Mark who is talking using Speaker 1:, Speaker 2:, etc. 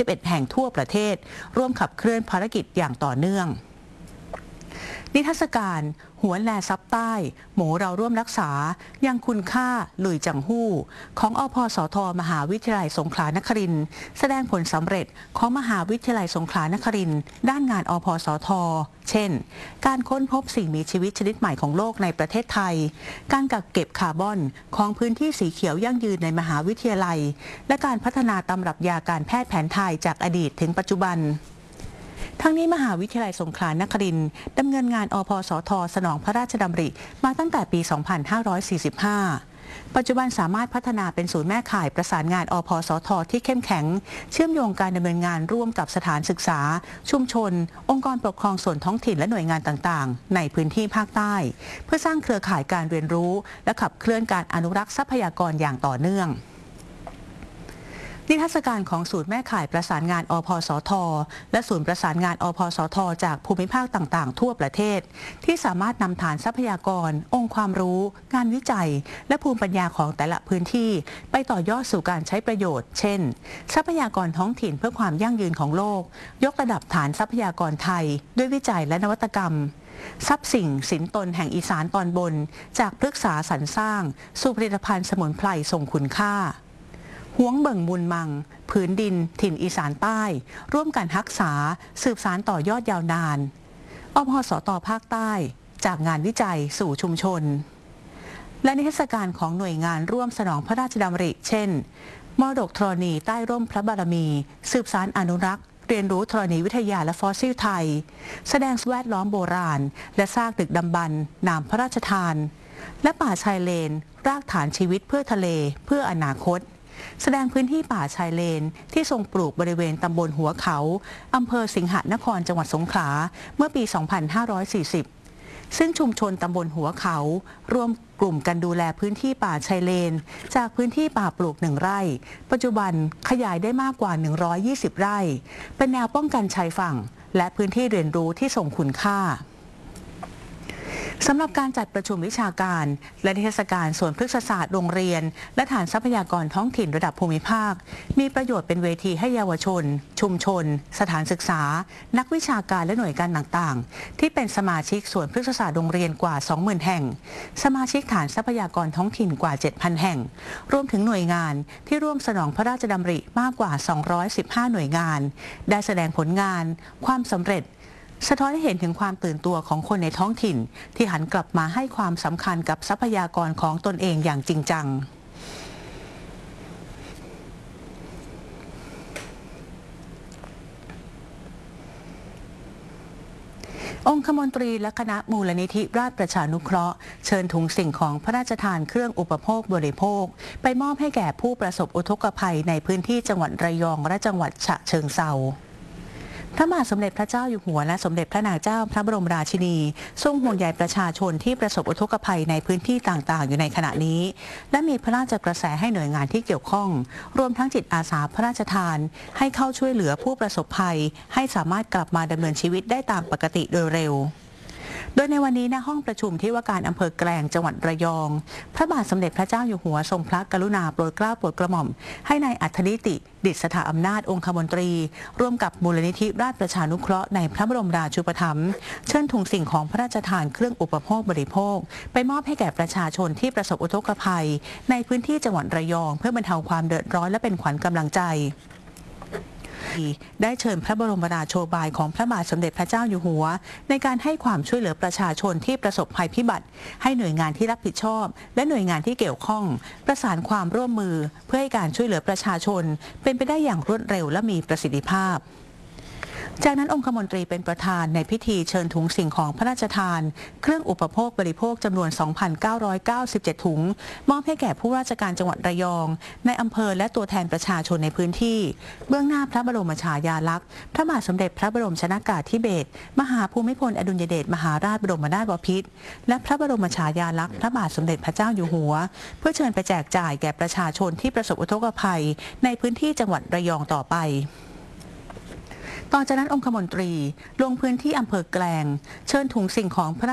Speaker 1: 31 แห่งทั่วประเทศร่วมขับเคลื่อนภารกิจอย่างต่อเนื่องนิทรรศการหัวแลซับใต้หมูเราร่วมรักษายังคุณค่าหลุยจังหู้ของอพสทมหาวิทยาลัยสงขลานครินทร์แสดงผลสำเร็จของมหาวิทยาลัยสงขลานครินทร์ด้านงานอพสทเช่นการค้นพบสิ่งมีชีวิตชนิดใหม่ของโลกในประเทศไทยการกักเก็บคาร์บอนของพื้นที่สีเขียวยั่งยืนในมหาวิทยาลัยและการพัฒนาตำรับยาการแพทย์แผนไทยจากอดีตถึงปัจจุบันทั้งนี้มหาวิทยาลัยสงขลานครินทร์ดำเนินงานอพสทสนองพระราชดำริมาตั้งแต่ปี 2545 ปัจจุบันสามารถพัฒนาเป็นศูนย์แม่ข่ายประสานงานอพสทที่เข้มแข็งเชื่อมโยงการดำเนินงานร่วมกับสถานศึกษาชุมชนองค์กรปกครองส่วนท้องถิ่นและหน่วยงานต่างๆในพื้นที่ภาคใต้เพื่อสร้างเครือข่ายการเรียนรู้และขับเคลื่อนการอนุรักษ์ทรัพยากรอย่างต่อเนื่องนิทรรศการของศูนย์แม่ข่ายประสานงานอพสทและศูนย์ประสานงานอพสทจากภูมิภาคต่างๆทั่วประเทศที่สามารถนำฐานทรัพยากรองค์ความรู้งานวิจัยและภูมิปัญญาของแต่ละพื้นที่ไปต่อยอดสู่การใช้ประโยชน์เช่นทรัพยากรท้องถิ่นเพื่อความยั่งยืนของโลกยกระดับฐานทรัพยากรไทยด้วยวิจัยและนวัตกรรมทรัพย์สิ่งสินตนแห่งอีสานตอนบนจากพฤกษาสรรสร้างสู่ผลิตภัณฑ์สมุนไพรทรงคุณค่าหวงเบิ่งบุญมังผืนดินถิ่นอีสานใต้ร่วมกันรักษาสืบสานต่อยอดยาวนานอพสตภาคใต้จากงานวิจัยสู่ชุมชนและนิทรรศการของหน่วยงานร่วมสนองพระราชดำริเช่นมรดกธรณีใต้ร่มพระบารมีสืบสานอนุรักษ์เรียนรู้ธรณีวิทยาและฟอสซิลไทยแสดงแวดล้อมโบราณและซากดึกดำบรรพ์นามพระราชทานและป่าชายเลนรากฐานชีวิตเพื่อทะเลเพื่ออนาคตแสดงพื้นที่ป่าชายเลนที่ทรงปลูกบริเวณตำบลหัวเขาอำเภอสิงหนครจังหวัดสงขลาเมื่อปี 2540 ซึ่งชุมชนตำบลหัวเขาร่วมกลุ่มกันดูแลพื้นที่ป่าชายเลนจากพื้นที่ป่าปลูก1 ไร่ปัจจุบันขยายได้มากกว่า120 ไร่เป็นแนวป้องกันชายฝั่งและพื้นที่เรียนรู้ที่ทรงคุณค่าสำหรับการจัดประชุมวิชาการและนิทรรศการสวนพฤกษศาสตร์โรงเรียนและฐานทรัพยากรท้องถิ่นระดับภูมิภาคมีประโยชน์เป็นเวทีให้เยาวชนชุมชนสถานศึกษานักวิชาการและหน่วยงานต่างๆที่เป็นสมาชิกสวนพฤกษศาสตร์โรงเรียนกว่า 20,000 แห่งสมาชิกฐานทรัพยากรท้องถิ่นกว่า 7,000 แห่งรวมถึงหน่วยงานที่ร่วมสนองพระราชดำริมากกว่า 215 หน่วยงานได้แสดงผลงานความสำเร็จสะท้อนให้เห็นถึงความตื่นตัวของคนในท้องถิ่นที่หันกลับมาให้ความสำคัญกับทรัพยากรของตนเองอย่างจริงจังองคมนตรีและคณะมูลนิธิราชประชานุเคราะห์เชิญถุงสิ่งของพระราชทานเครื่องอุปโภคบริโภคไปมอบให้แก่ผู้ประสบอุทกภัยในพื้นที่จังหวัดระยองและจังหวัดฉะเชิงเทราพระบาทสมเด็จพระเจ้าอยู่หัวและสมเด็จพระนางเจ้าพระบรมราชินีทรงห่วงใยประชาชนที่ประสบอุทกภัยในพื้นที่ต่างๆอยู่ในขณะนี้และมีพระราชกระแสให้หน่วยงานที่เกี่ยวข้องรวมทั้งจิตอาสาพระราชทานให้เข้าช่วยเหลือผู้ประสบภัยให้สามารถกลับมาดำเนินชีวิตได้ตามปกติโดยเร็วโดยในวันนี้ณห้องประชุมที่ว่าการอำเภอแกลงจังหวัดระยองพระบาทสมเด็จพระเจ้าอยู่หัวทรงพระกรุณาโปรดเกล้าโปรดกระหม่อมให้นายอัธนิติดิษฐาอำนาจองคมนตรีร่วมกับมูลนิธิราชประชานุเคราะห์ในพระบรมราชูปถัมภ์เชิญถุงสิ่งของพระราชทานเครื่องอุปโภคบริโภคไปมอบให้แก่ประชาชนที่ประสบอุทกภัยในพื้นที่จังหวัดระยองเพื่อบรรเทาความเดือดร้อนและเป็นขวัญกำลังใจได้เชิญพระบรมราโชบายของพระบาทสมเด็จพระเจ้าอยู่หัวในการให้ความช่วยเหลือประชาชนที่ประสบภัยพิบัติให้หน่วยงานที่รับผิดชอบและหน่วยงานที่เกี่ยวข้องประสานความร่วมมือเพื่อให้การช่วยเหลือประชาชนเป็นไปได้อย่างรวดเร็วและมีประสิทธิภาพจากนั้นองคมนตรีเป็นประธานในพิธีเชิญถุงสิ่งของพระราชทานเครื่องอุปโภคบริโภคจำนวน 2,997 ถุงมอบให้แก่ผู้ราชการจังหวัดระยองในอำเภอและตัวแทนประชาชนในพื้นที่เบื้องหน้าพระบรมฉายาลักษณ์พระบาทสมเด็จพระบรมชนกาธิเบศรมหาภูมิพลอดุลยเดชมหาราชบรมนาถบพิตรและพระบรมฉายาลักษณ์พระบาทสมเด็จพระเจ้าอยู่หัวเพื่อเชิญไปแจกจ่ายแก่ประชาชนที่ประสบอุทกภัยในพื้นที่จังหวัดระยองต่อไปต่อจากนั้นองคมนตรีลงพื้นที่อำเภอแกลงเชิญถุงสิ่งของพระ